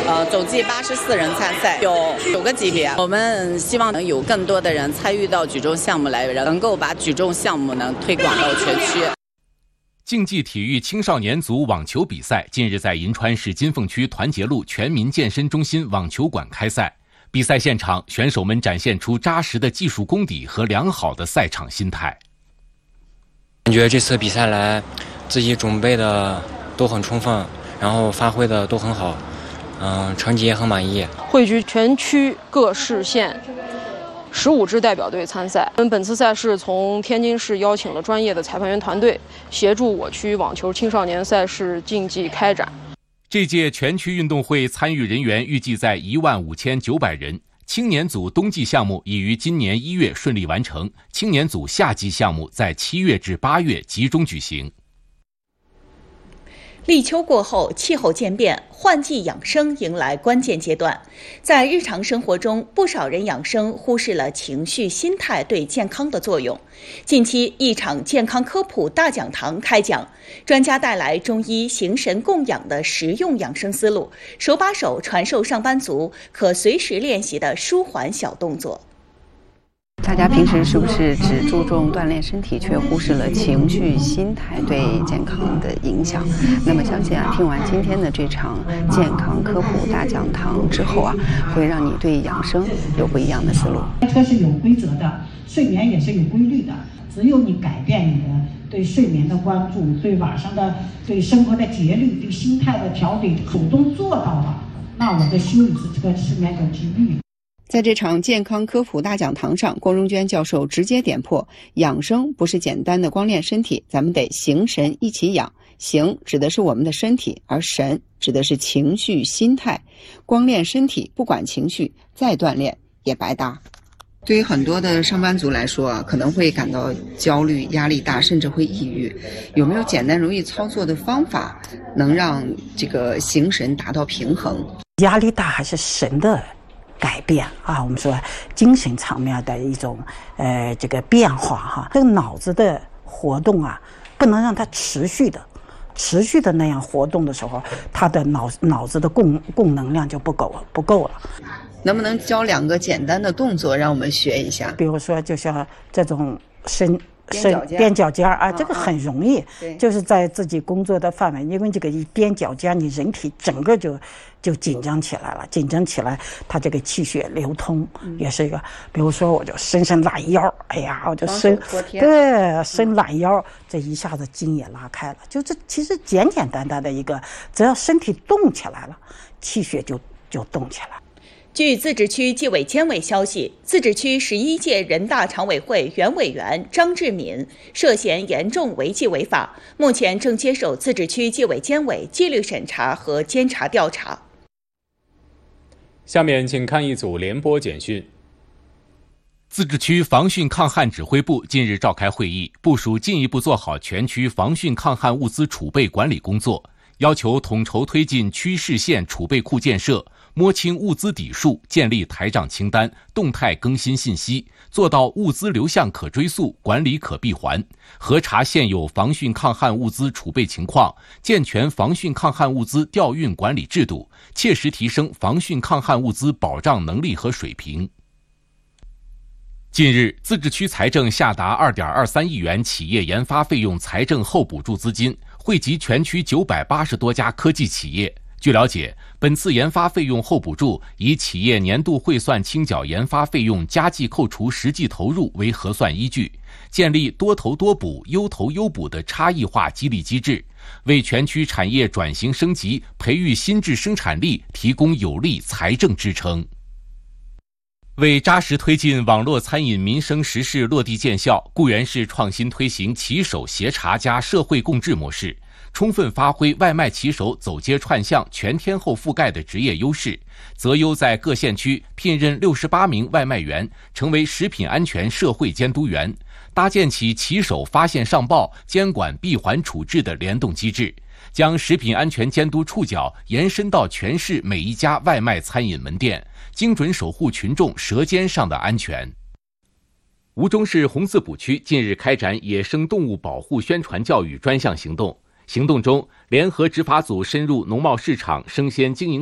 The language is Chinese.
总计84人参赛，有9个级别。我们希望能有更多的人参与到举重项目来，能够把举重项目能推广到全区。 竞技体育青少年组网球比赛近日在银川市金凤区团结路全民健身中心网球馆开赛。比赛现场，选手们展现出扎实的技术功底和良好的赛场心态。 感觉这次比赛来，自己准备的都很充分，然后发挥的都很好，成绩也很满意。 汇聚全区各市县15支代表队参赛。本次赛事从天津市邀请了专业的裁判员团队，协助我区网球青少年赛事竞技开展。 这届全区运动会参与人员预计在15900人。青年组冬季项目已于今年1月顺利完成，青年组夏季项目在7月至8月集中举行。 立秋过后，气候渐变，换季养生迎来关键阶段。在日常生活中，不少人养生忽视了情绪、心态对健康的作用。近期，一场健康科普大讲堂开讲，专家带来中医形神供养的实用养生思路，手把手传授上班族可随时练习的舒缓小动作。 大家平时是不是只注重锻炼身体，却忽视了情绪、心态对健康的影响？那么相信听完今天的这场健康科普大讲堂之后会让你对养生有不一样的思路。 开车是有规则的，睡眠也是有规律的。只有你改变你的对睡眠的关注，对晚上的对生活的节律，对心态的调理，主动做到了，那我的心理这个失眠就治愈。 在这场健康科普大讲堂上，郭荣娟教授直接点破，养生不是简单的光练身体，咱们得形神一起养。形指的是我们的身体，而神指的是情绪、心态。光练身体不管情绪，再锻炼也白搭。对于很多的上班族来说可能会感到焦虑、压力大，甚至会抑郁。有没有简单容易操作的方法，能让这个形神达到平衡？ 压力大还是神的改变我们说精神层面的一种这个变化这个脑子的活动不能让它持续的那样活动的时候，它的脑子的供能量就不够了。 能不能教2个简单的动作让我们学一下？ 比如说就像这种踮脚尖这个很容易，就是在自己工作的范围，因为这个一踮脚尖，你人体整个就紧张起来了，紧张起来，它这个气血流通也是一个。比如说，我就伸懒腰，我就伸懒腰，这一下子筋也拉开了。就这其实简单的一个，只要身体动起来了，气血就动起来。 据自治区纪委监委消息，自治区11届人大常委会原委员张志敏涉嫌严重违纪违法，目前正接受自治区纪委监委纪律审查和监察调查。 下面请看一组联播简讯。 自治区防汛抗旱指挥部近日召开会议，部署进一步做好全区防汛抗旱物资储备管理工作，要求统筹推进区市县储备库建设，摸清物资底数，建立台账清单，动态更新信息，做到物资流向可追溯，管理可闭环，核查现有防汛抗旱物资储备情况，健全防汛抗旱物资调运管理制度，切实提升防汛抗旱物资保障能力和水平。近日，自治区财政下达2.23亿元企业研发费用财政后补助资金，惠及全区980多家科技企业。据了解，本次研发费用后补助以企业年度汇算清缴研发费用加计扣除实际投入为核算依据，建立多投多补、优投优补的差异化激励机制，为全区产业转型升级、培育新质生产力提供有力财政支撑。为扎实推进网络餐饮民生实事落地见效，固原市创新推行骑手协查加社会共治模式，充分发挥外卖骑手走街串巷全天候覆盖的职业优势，择优在各县区聘任68名外卖员，成为食品安全社会监督员，搭建起骑手发现上报、监管闭环处置的联动机制，将食品安全监督触角延伸到全市每一家外卖餐饮门店，精准守护群众舌尖上的安全。吴忠市红四堡区近日开展野生动物保护宣传教育专项行动，行动中，联合执法组深入农贸市场生鲜经营